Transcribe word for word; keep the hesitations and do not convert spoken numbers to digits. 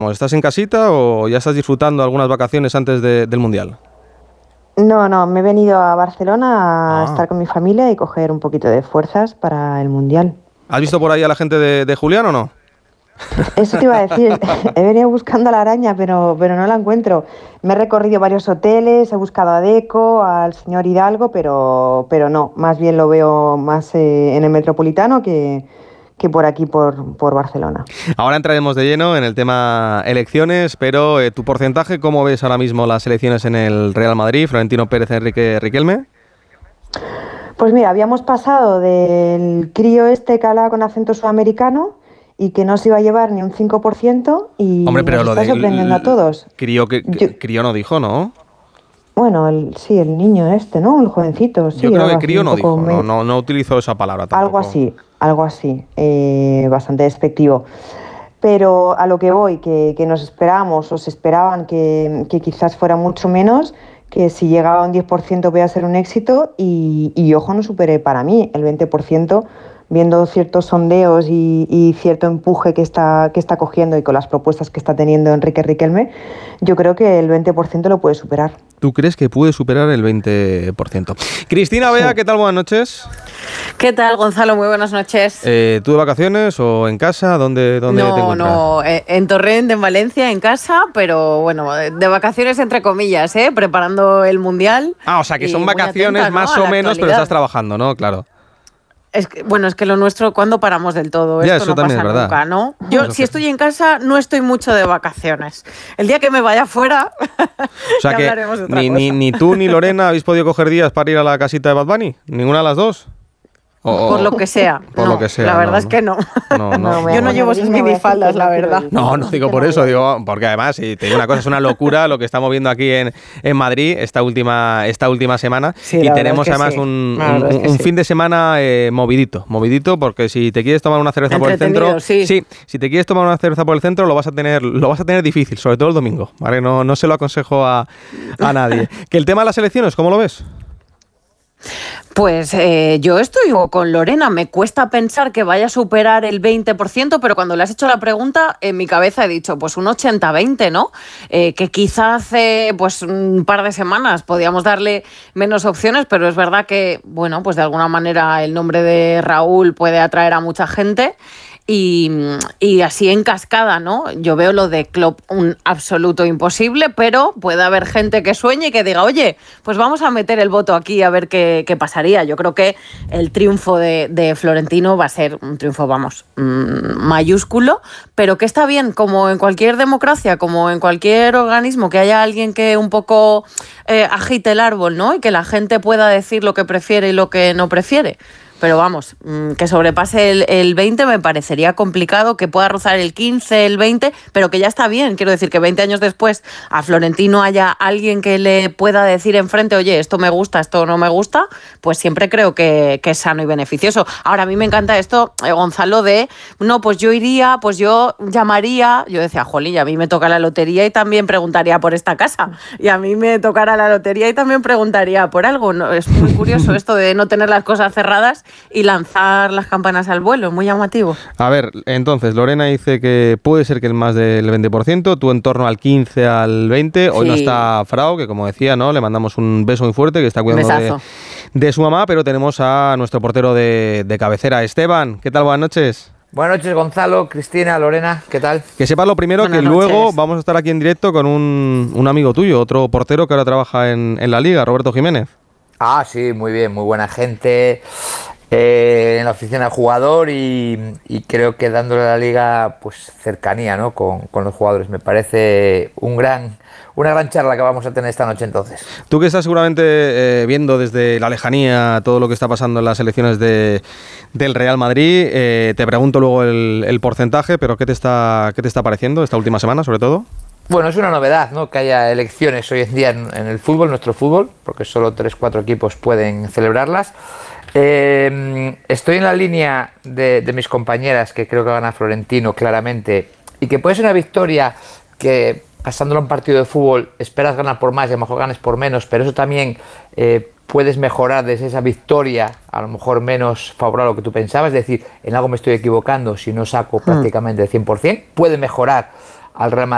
¿Estás en casita o ya estás disfrutando algunas vacaciones antes de, del Mundial? No, no, me he venido a Barcelona a Ah. estar con mi familia y coger un poquito de fuerzas para el Mundial. ¿Has visto por ahí a la gente de, de Julián o no? Eso te iba a decir, he venido buscando a la araña, pero, pero no la encuentro. Me he recorrido varios hoteles, he buscado a Deco, al señor Hidalgo, pero, pero no, más bien lo veo más eh, en el Metropolitano que, que por aquí, por, por Barcelona. Ahora entraremos de lleno en el tema elecciones, pero eh, tu porcentaje, ¿cómo ves ahora mismo las elecciones en el Real Madrid? Florentino Pérez, Enrique Riquelme. Pues mira, habíamos pasado del crío este que hablaba con acento sudamericano y que no se iba a llevar ni un cinco por ciento y Hombre, pero nos lo está de sorprendiendo a todos. Crío, que, Yo- Crío no dijo, ¿no? Bueno, el, sí, el niño este, ¿no? El jovencito, sí. Yo creo algo que así, Crío un no poco dijo, me- no, no, no utilizó esa palabra tampoco. Algo así, algo así, eh, bastante despectivo. Pero a lo que voy, que, que nos esperábamos o se esperaban que, que quizás fuera mucho menos, que si llegaba a un diez por ciento podía ser un éxito y, y ojo, no superé para mí el veinte por ciento, viendo ciertos sondeos y, y cierto empuje que está, que está cogiendo y con las propuestas que está teniendo Enrique Riquelme, yo creo que el veinte por ciento lo puede superar. ¿Tú crees que puede superar el veinte por ciento? Cristina Bea, Sí. ¿qué tal? Buenas noches. ¿Qué tal, Gonzalo? Muy buenas noches. Eh, ¿Tú de vacaciones o en casa? ¿Dónde, dónde te no, encuentras? no, eh, en Torrent, en Valencia, en casa, pero bueno, de de vacaciones entre comillas, ¿eh? Preparando el Mundial. Ah, o sea, que y son muy vacaciones atenta, ¿no? más a o la menos, pero actualidad. estás trabajando, ¿no? Claro. Es que, bueno, es que lo nuestro, ¿cuándo paramos del todo? Ya, Esto eso no también pasa es verdad. nunca, ¿no? Yo, Eso si es estoy en casa, no estoy mucho de vacaciones. El día que me vaya fuera, O sea ya que hablaremos de otra ni, cosa. ni, ni tú ni Lorena habéis podido coger días para ir a la casita de Bad Bunny. ¿Ninguna de las dos? O- Por lo que sea. Por no, lo que sea, la verdad no, es que no. No, no. me Yo no voy a llevo abrir, esas me voy a decir minifaldas, que la no quiero verdad. ir. No, no Sí digo que por no eso, voy a ir. digo, porque además, si te digo una cosa, es una locura lo que estamos viendo aquí en, en Madrid esta última, esta última semana. Sí, y la verdad tenemos es que además sí. un, La verdad un- es que un sí. fin de semana eh, movidito, movidito, porque si te quieres tomar una cerveza por el centro, Entretenido, sí. si te quieres tomar una cerveza por el centro, lo vas a tener, lo vas a tener difícil, sobre todo el domingo, ¿vale? No, no se lo aconsejo a, a nadie. Que el tema de las elecciones, ¿cómo lo ves? Pues eh, yo estoy con Lorena, me cuesta pensar que vaya a superar el veinte por ciento, pero cuando le has hecho la pregunta, en mi cabeza he dicho, pues un ochenta veinte, ¿no? Eh, que quizá hace pues un par de semanas podíamos darle menos opciones, pero es verdad que, bueno, pues de alguna manera el nombre de Raúl puede atraer a mucha gente. Y, y así en cascada, ¿no? Yo veo lo de Klopp un absoluto imposible, pero puede haber gente que sueñe y que diga, oye, pues vamos a meter el voto aquí a ver qué, qué pasaría. Yo creo que el triunfo de, de Florentino va a ser un triunfo, vamos, mmm, mayúsculo, pero que está bien, como en cualquier democracia, como en cualquier organismo, que haya alguien que un poco eh, agite el árbol, ¿no? Y que la gente pueda decir lo que prefiere y lo que no prefiere. Pero vamos, que sobrepase el, el veinte me parecería complicado, que pueda rozar el quince, el veinte, pero que ya está bien. Quiero decir que veinte años después a Florentino haya alguien que le pueda decir enfrente, oye, esto me gusta, esto no me gusta, pues siempre creo que, que es sano y beneficioso. Ahora, a mí me encanta esto, eh, Gonzalo, de, no, pues yo iría, pues yo llamaría, yo decía, jolín, a mí me toca la lotería y también preguntaría por esta casa, y a mí me tocará la lotería y también preguntaría por algo. No, es muy curioso esto de no tener las cosas cerradas y lanzar las campanas al vuelo, muy llamativo. A ver, entonces, Lorena dice que puede ser que el más del veinte por ciento, tú en torno al quince, al veinte, hoy Sí. no está Frau, que como decía, ¿no? Le mandamos un beso muy fuerte, que está cuidando de, Besazo. de su mamá, pero tenemos a nuestro portero de, de cabecera, Esteban. ¿Qué tal? Buenas noches. Buenas noches, Gonzalo, Cristina, Lorena, ¿qué tal? Que sepas lo primero, Buenas que luego noches. vamos a estar aquí en directo con un, un amigo tuyo, otro portero que ahora trabaja en, en la Liga, Roberto Jiménez. Ah, sí, muy bien, muy buena gente eh, en la oficina del jugador y, y creo que dándole a la Liga pues cercanía, ¿no? con, con los jugadores. Me parece un gran, una gran charla que vamos a tener esta noche entonces. Tú que estás seguramente eh, viendo desde la lejanía todo lo que está pasando en las elecciones de, del Real Madrid, eh, te pregunto luego el, el porcentaje, pero ¿qué te está, qué te está pareciendo esta última semana, sobre todo? Bueno, es una novedad, ¿no? Que haya elecciones hoy en día en, en el fútbol, nuestro fútbol, porque solo tres cuatro equipos pueden celebrarlas. Eh, estoy en la línea de, de mis compañeras, que creo que gana Florentino claramente, y que puede ser una victoria que, pasándolo a un partido de fútbol, esperas ganar por más y a lo mejor ganes por menos, pero eso también eh, puedes mejorar desde esa victoria, a lo mejor menos favorable a lo que tú pensabas, es decir, en algo me estoy equivocando si no saco prácticamente el cien por ciento, puede mejorar al Real Madrid.